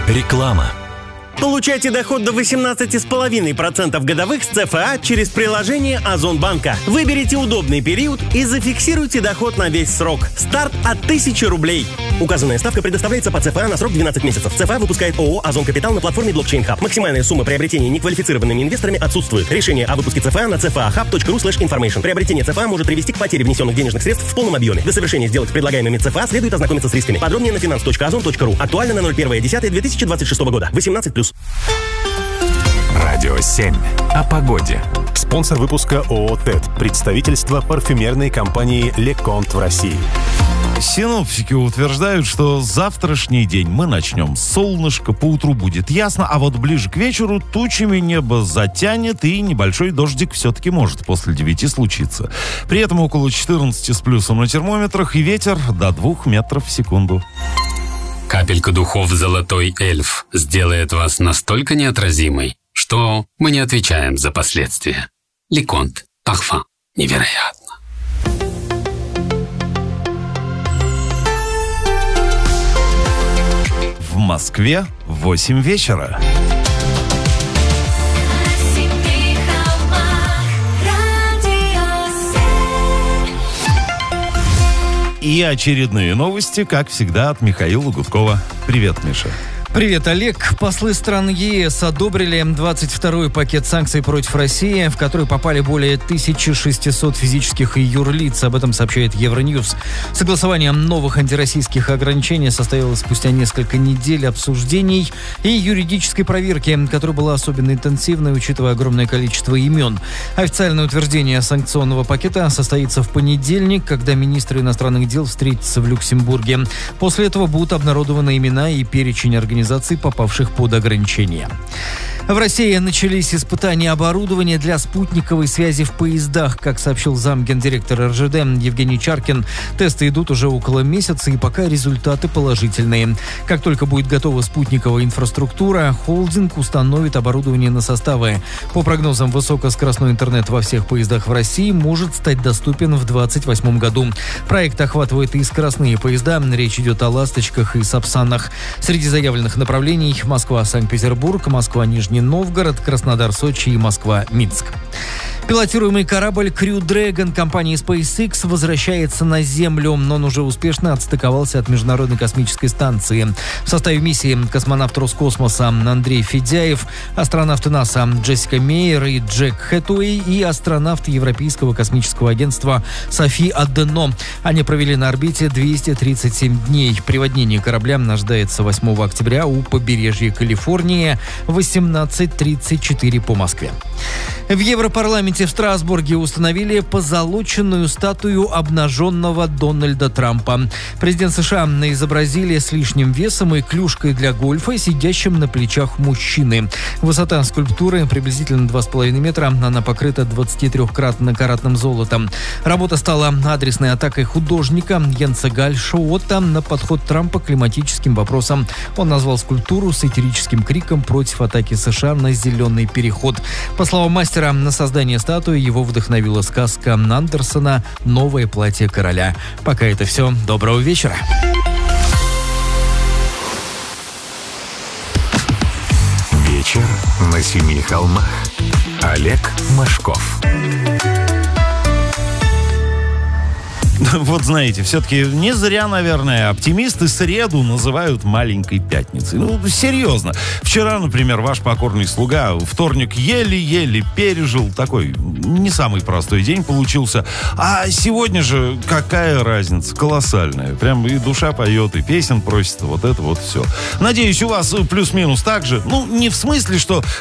Реклама. Получайте доход до 18,5% годовых с ЦФА через приложение Озонбанка. Выберите удобный период и зафиксируйте доход на весь срок. Старт от 1000 рублей. Указанная ставка предоставляется по ЦФА на срок 12 месяцев. ЦФА выпускает ООО «Озон Капитал» на платформе Blockchain Hub. Максимальная сумма приобретения неквалифицированными инвесторами отсутствует. Решение о выпуске ЦФА на cfahub.ru/information. Приобретение ЦФА может привести к потере внесенных денежных средств в полном объеме. До совершения сделок с предлагаемыми ЦФА следует ознакомиться с рисками. Подробнее на finance.ozon.ru. Актуально на 01.10.2026 года. 18+. Радио 7. О погоде. Спонсор выпуска ООО «ТЭД». Представительство парфюмерной компании «Леконт» в России. Синоптики утверждают, что завтрашний день мы начнем с солнышка, поутру будет ясно, а вот ближе к вечеру тучами небо затянет, и небольшой дождик все-таки может после 9 случиться. При этом около 14 с плюсом на термометрах и ветер до 2 метров в секунду. Капелька духов «Золотой эльф» сделает вас настолько неотразимой, что мы не отвечаем за последствия. Леконт. Парфум. Невероятно. В Москве 8 вечера. И очередные новости, как всегда, от Михаила Гудкова. Привет, Миша. Привет, Олег. Послы стран ЕС одобрили 22-й пакет санкций против России, в который попали более 1600 физических и юрлиц. Об этом сообщает Евроньюз. Согласование новых антироссийских ограничений состоялось спустя несколько недель обсуждений и юридической проверки, которая была особенно интенсивной, учитывая огромное количество имен. Официальное утверждение санкционного пакета состоится в понедельник, когда министры иностранных дел встретятся в Люксембурге. После этого будут обнародованы имена и перечень организаций, попавших под ограничения. В России начались испытания оборудования для спутниковой связи в поездах. Как сообщил замгендиректора РЖД Евгений Чаркин, тесты идут уже около месяца, и пока результаты положительные. Как только будет готова спутниковая инфраструктура, холдинг установит оборудование на составы. По прогнозам, высокоскоростной интернет во всех поездах в России может стать доступен в 2028 году. Проект охватывает и скоростные поезда. Речь идет о «Ласточках» и «Сапсанах». Среди заявленных направлений – Москва-Санкт-Петербург, Москва-Нижний Новгород, Краснодар-Сочи и Москва-Минск. Пилотируемый корабль Crew Dragon компании SpaceX возвращается на Землю, но он уже успешно отстыковался от Международной космической станции. В составе миссии космонавт Роскосмоса Андрей Федяев, астронавты НАСА Джессика Мейер и Джек Хэтуэй и астронавт Европейского космического агентства Софи Адено. Они провели на орбите 237 дней. Приводнение корабля ожидается 8 октября у побережья Калифорнии, 18:34 по Москве. В Европарламенте в Страсбурге установили позолоченную статую обнаженного Дональда Трампа. Президент США изобразили с лишним весом и клюшкой для гольфа, сидящим на плечах мужчины. Высота скульптуры приблизительно 2,5 метра. Она покрыта 23-каратным золотом. Работа стала адресной атакой художника Йенса Гальшоута на подход Трампа к климатическим вопросам. Он назвал скульптуру сатирическим криком против атаки США на зеленый переход. По словам мастера, на создание статуи его вдохновила сказка Андерсона «Новое платье короля». Пока это все. Доброго вечера. Вечер на 7 холмах. Олег Машков. Вот знаете, все-таки не зря, наверное, оптимисты среду называют маленькой пятницей. Ну, серьезно. Вчера, например, ваш покорный слуга вторник еле-еле пережил. Такой не самый простой день получился. А сегодня же какая разница? Колоссальная. Прям и душа поет, и песен просит. Вот это вот все. Надеюсь, у вас плюс-минус так же. Ну, не в смысле, что